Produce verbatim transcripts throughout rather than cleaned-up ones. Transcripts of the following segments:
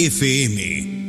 F M.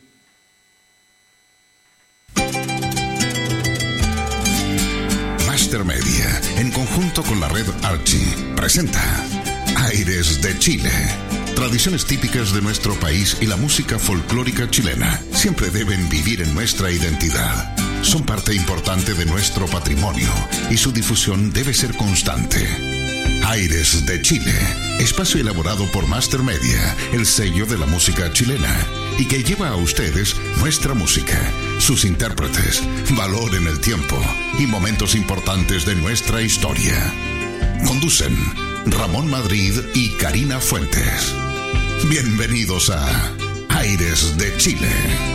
Master Media, en conjunto con la red Archie, presenta Aires de Chile. Tradiciones típicas de nuestro país y la música folclórica chilena siempre deben vivir en nuestra identidad. Son parte importante de nuestro patrimonio y su difusión debe ser constante. Aires de Chile, espacio elaborado por Master Media, el sello de la música chilena, y que lleva a ustedes nuestra música, sus intérpretes, valor en el tiempo y momentos importantes de nuestra historia. Conducen Ramón Madrid y Karina Fuentes. Bienvenidos a Aires de Chile.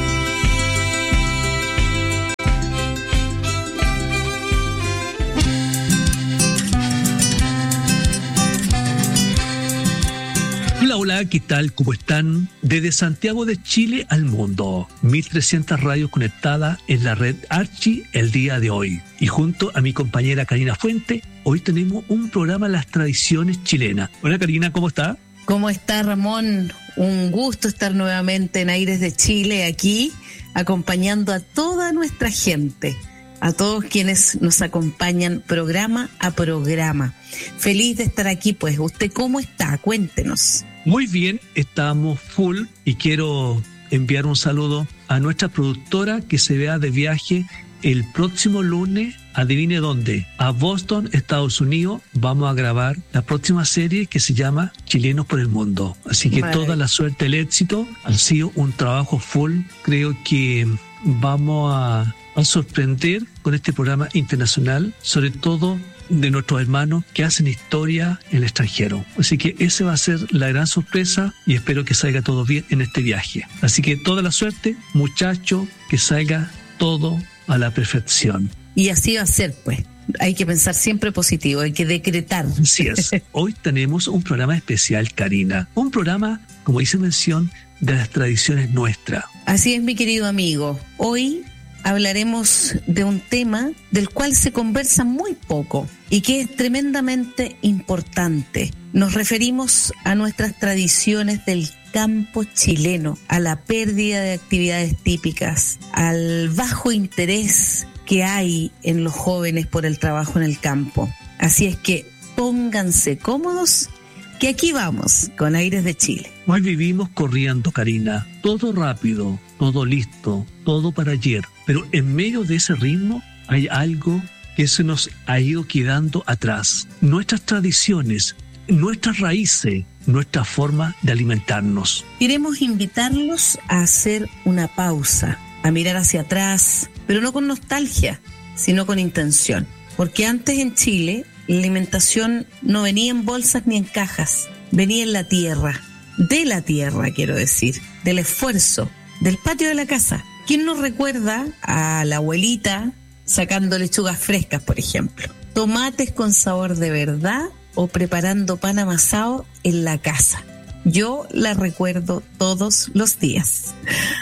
Hola, hola, ¿qué tal? ¿Cómo están? Desde Santiago de Chile al mundo, mil trescientas radios conectadas en la red Archie el día de hoy. Y junto a mi compañera Karina Fuente, hoy tenemos un programa Las Tradiciones Chilenas. Hola Karina, ¿cómo está? ¿Cómo está Ramón? Un gusto estar nuevamente en Aires de Chile, aquí, acompañando a toda nuestra gente, a todos quienes nos acompañan programa a programa. Feliz de estar aquí, pues. ¿Usted cómo está? Cuéntenos. Muy bien, estamos full y quiero enviar un saludo a nuestra productora que se vea de viaje el próximo lunes. Adivine dónde, a Boston, Estados Unidos. Vamos a grabar la próxima serie que se llama Chilenos por el Mundo. Así que vale. Toda la suerte, el éxito. Ha sido un trabajo full. Creo que vamos a, a sorprender con este programa internacional, sobre todo de nuestros hermanos que hacen historia en el extranjero. Así que esa va a ser la gran sorpresa y espero que salga todo bien en este viaje. Así que toda la suerte, muchachos, que salga todo a la perfección. Y así va a ser, pues. Hay que pensar siempre positivo, hay que decretar. Así es. Hoy tenemos un programa especial, Karina. Un programa, como dice mención, de las tradiciones nuestras. Así es, mi querido amigo. Hoy hablaremos de un tema del cual se conversa muy poco y que es tremendamente importante. Nos referimos a nuestras tradiciones del campo chileno, a la pérdida de actividades típicas, al bajo interés que hay en los jóvenes por el trabajo en el campo. Así es que pónganse cómodos, que aquí vamos con Aires de Chile. Hoy vivimos corriendo, Karina, todo rápido, todo listo, todo para ayer. Pero en medio de ese ritmo hay algo que se nos ha ido quedando atrás. Nuestras tradiciones, nuestras raíces, nuestra forma de alimentarnos. Queremos invitarlos a hacer una pausa, a mirar hacia atrás, pero no con nostalgia, sino con intención. Porque antes en Chile, la alimentación no venía en bolsas ni en cajas, venía en la tierra, de la tierra quiero decir, del esfuerzo, del patio de la casa. ¿Quién nos recuerda a la abuelita sacando lechugas frescas, por ejemplo? Tomates con sabor de verdad o preparando pan amasado en la casa. Yo la recuerdo todos los días.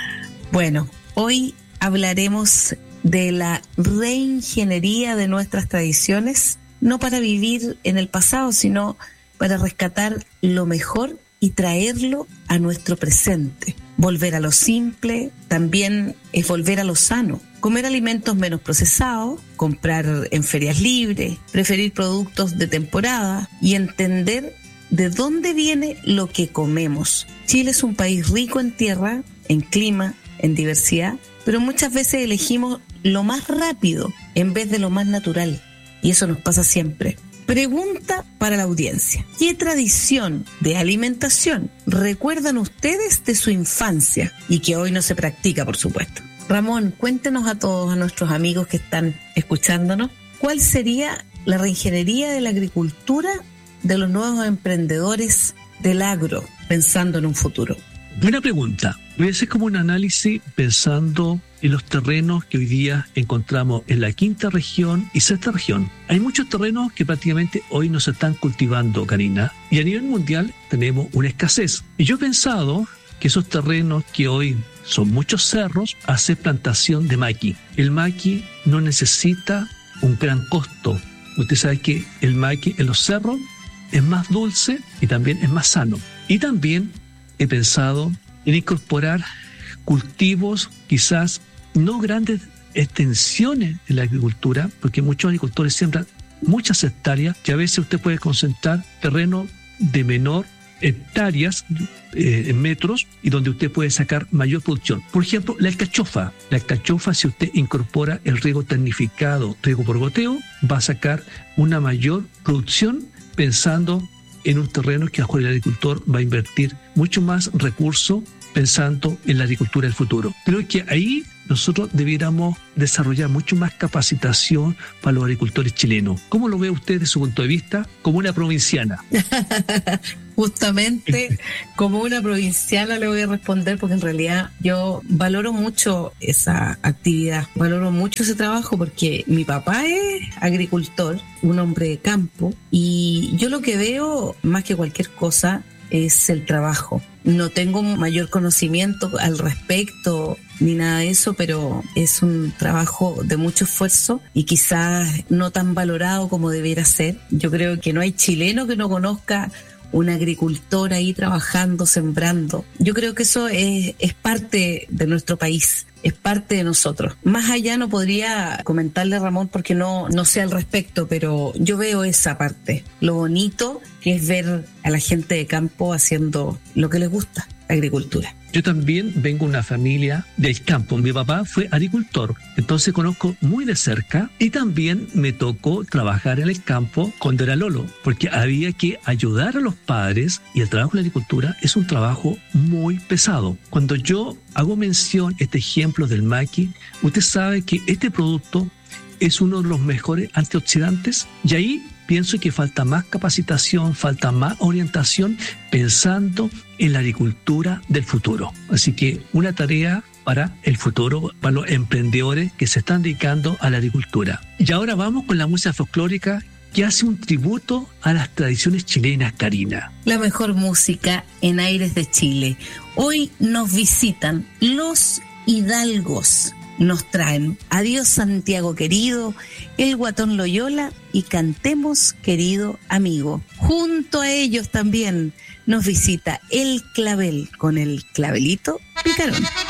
Bueno, hoy hablaremos de la reingeniería de nuestras tradiciones, no para vivir en el pasado, sino para rescatar lo mejor y traerlo a nuestro presente. Volver a lo simple también es volver a lo sano. Comer alimentos menos procesados, comprar en ferias libres, preferir productos de temporada y entender de dónde viene lo que comemos. Chile es un país rico en tierra, en clima, en diversidad, pero muchas veces elegimos lo más rápido en vez de lo más natural. Y eso nos pasa siempre. Pregunta para la audiencia. ¿Qué tradición de alimentación recuerdan ustedes de su infancia y que hoy no se practica, por supuesto? Ramón, cuéntenos a todos, a nuestros amigos que están escuchándonos, ¿cuál sería la reingeniería de la agricultura de los nuevos emprendedores del agro, pensando en un futuro? Buena pregunta. Voy a hacer como un análisis pensando en los terrenos que hoy día encontramos en la quinta región y sexta región. Hay muchos terrenos que prácticamente hoy no se están cultivando, Karina, y a nivel mundial tenemos una escasez. Y yo he pensado que esos terrenos que hoy son muchos cerros, hacer plantación de maqui. El maqui no necesita un gran costo. Usted sabe que el maqui en los cerros es más dulce y también es más sano. Y también he pensado en incorporar cultivos, quizás no grandes extensiones en la agricultura, porque muchos agricultores siembran muchas hectáreas, que a veces usted puede concentrar terreno de menor hectáreas eh, en metros y donde usted puede sacar mayor producción. Por ejemplo, la alcachofa. La alcachofa, si usted incorpora el riego tecnificado, riego por goteo, va a sacar una mayor producción pensando en un terreno que a lo mejor el agricultor va a invertir mucho más recursos pensando en la agricultura del futuro. Creo que ahí nosotros debiéramos desarrollar mucho más capacitación para los agricultores chilenos. ¿Cómo lo ve usted desde su punto de vista como una provinciana? Justamente como una provinciana le voy a responder, porque en realidad yo valoro mucho esa actividad, valoro mucho ese trabajo, porque mi papá es agricultor, un hombre de campo, y yo lo que veo más que cualquier cosa es el trabajo. No tengo mayor conocimiento al respecto ni nada de eso, pero es un trabajo de mucho esfuerzo y quizás no tan valorado como debiera ser. Yo creo que no hay chileno que no conozca un agricultor ahí trabajando, sembrando. Yo creo que eso es, es parte de nuestro país, es parte de nosotros. Más allá no podría comentarle, Ramón, porque no, no sé al respecto, pero yo veo esa parte, lo bonito que es ver a la gente de campo haciendo lo que les gusta, la agricultura. Yo también vengo de una familia del campo. Mi papá fue agricultor, entonces conozco muy de cerca, y también me tocó trabajar en el campo cuando era lolo, porque había que ayudar a los padres, y el trabajo en la agricultura es un trabajo muy pesado. Cuando yo hago mención, este ejemplo del maqui, usted sabe que este producto es uno de los mejores antioxidantes, y ahí pienso que falta más capacitación, falta más orientación pensando en la agricultura del futuro. Así que una tarea para el futuro, para los emprendedores que se están dedicando a la agricultura. Y ahora vamos con la música folclórica que hace un tributo a las tradiciones chilenas, Karina. La mejor música en Aires de Chile. Hoy nos visitan los hidalgos. Nos traen Adiós Santiago querido, El Guatón Loyola y Cantemos querido amigo. Junto a ellos también nos visita El Clavel con el clavelito picarón.